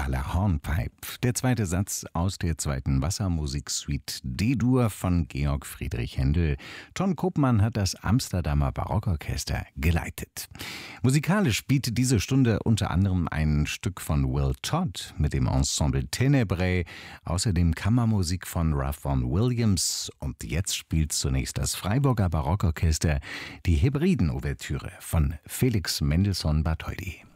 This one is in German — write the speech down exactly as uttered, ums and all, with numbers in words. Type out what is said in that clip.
à la Hornpipe, der zweite Satz aus der zweiten Wassermusiksuite D-Dur von Georg Friedrich Händel. Ton Koopman hat das Amsterdamer Barockorchester geleitet. Musikalisch bietet diese Stunde unter anderem ein Stück von Will Todd mit dem Ensemble Tenebrae, außerdem Kammermusik von Ralph Vaughan Williams und jetzt spielt zunächst das Freiburger Barockorchester die Hebriden-Ouvertüre von Felix Mendelssohn Bartholdy.